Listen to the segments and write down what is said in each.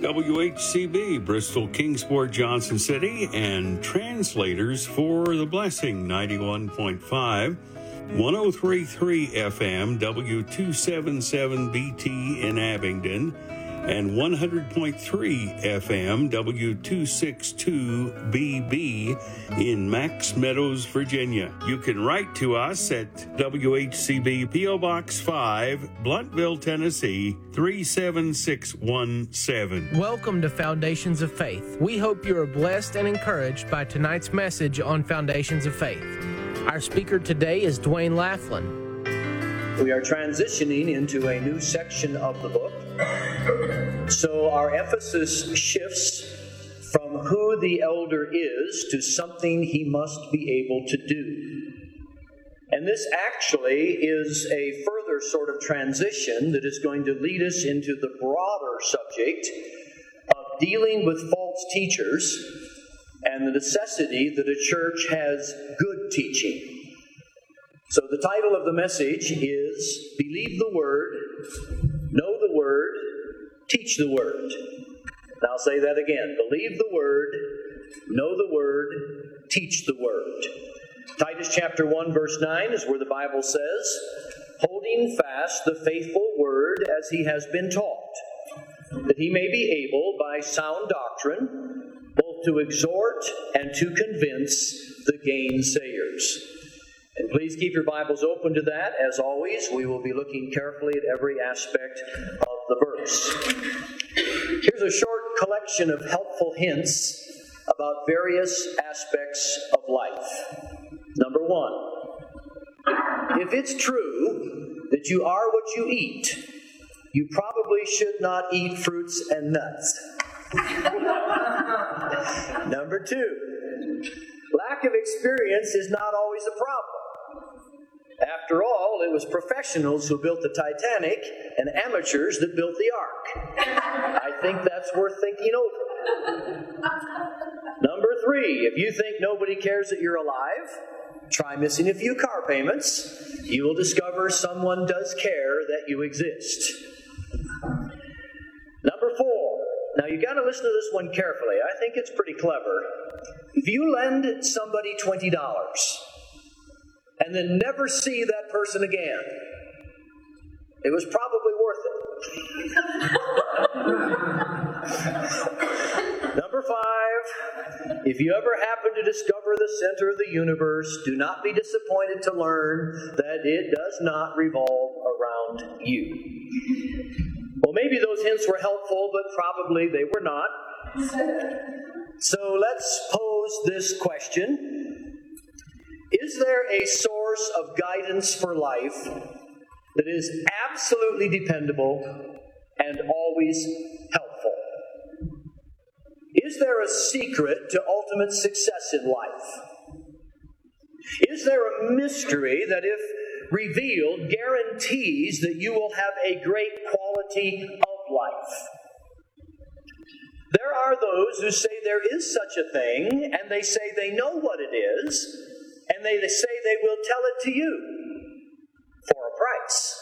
WHCB, Bristol, Kingsport, Johnson City, and translators for The Blessing, 91.5, 103.3 FM, W277BT in Abingdon, and 100.3 FM, W262BB in Max Meadows, Virginia. You can write to us at WHCB P.O. Box 5, Blunttville, Tennessee, 37617. Welcome to Foundations of Faith. We hope you are blessed and encouraged by tonight's message on Foundations of Faith. Our speaker today is Dwayne Laughlin. We are transitioning into a new section of the book. So our emphasis shifts from who the elder is to something he must be able to do. And this actually is a further sort of transition that is going to lead us into the broader subject of dealing with false teachers and the necessity that a church has good teaching. So the title of the message is Believe the Word, Know the Word, Teach the Word. And I'll say that again. Believe the Word, know the Word, teach the Word. Titus chapter 1 verse 9 is where the Bible says, holding fast the faithful word as he has been taught, that he may be able by sound doctrine both to exhort and to convince the gainsayers. And please keep your Bibles open to that. As always, we will be looking carefully at every aspect of the verse. Here's a short collection of helpful hints about various aspects of life. Number one, if it's true that you are what you eat, you probably should not eat fruits and nuts. Number two, lack of experience is not always a problem. After all, it was professionals who built the Titanic and amateurs that built the Ark. I think that's worth thinking over. Number three, if you think nobody cares that you're alive, try missing a few car payments. You will discover someone does care that you exist. Number four, now you got to listen to this one carefully. I think it's pretty clever. If you lend somebody $20 and then never see that person again, it was probably worth it. Number five, if you ever happen to discover the center of the universe, do not be disappointed to learn that it does not revolve around you. Well, maybe those hints were helpful, but probably they were not. So let's pose this question. Is there a source of guidance for life that is absolutely dependable and always helpful? Is there a secret to ultimate success in life? Is there a mystery that, if revealed, guarantees that you will have a great quality of life? There are those who say there is such a thing, and they say they know what it is, and they say they will tell it to you for a price.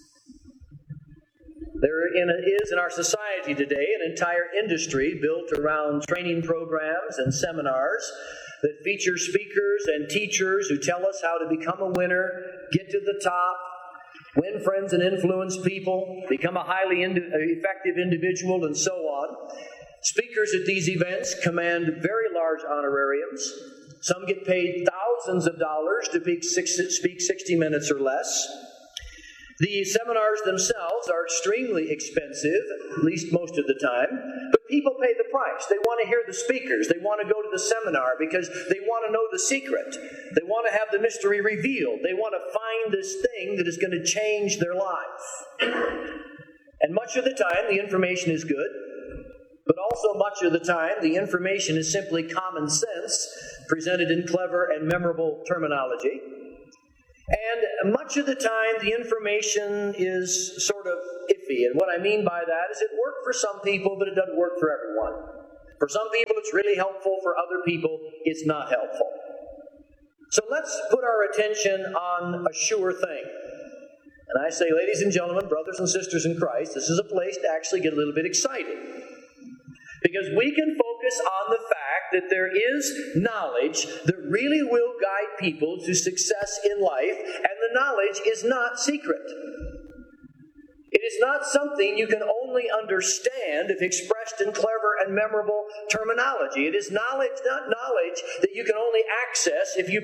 There is in our society today an entire industry built around training programs and seminars that feature speakers and teachers who tell us how to become a winner, get to the top, win friends and influence people, become a highly effective individual, and so on. Speakers at these events command very large honorariums. Some get paid thousands of dollars to speak 60 minutes or less. The seminars themselves are extremely expensive, at least most of the time, but people pay the price. They want to hear the speakers. They want to go to the seminar because they want to know the secret. They want to have the mystery revealed. They want to find this thing that is going to change their life. And much of the time, the information is good, but also much of the time, the information is simply common sense, presented in clever and memorable terminology. And much of the time, the information is sort of iffy. And what I mean by that is it worked for some people, but it doesn't work for everyone. For some people, it's really helpful. For other people, it's not helpful. So let's put our attention on a sure thing. And I say, ladies and gentlemen, brothers and sisters in Christ, this is a place to actually get a little bit excited. Because we can focus on the fact that there is knowledge that really will guide people to success in life, and the knowledge is not secret. It is not something you can only understand if expressed in clever and memorable terminology. It is knowledge, not knowledge, that you can only access if you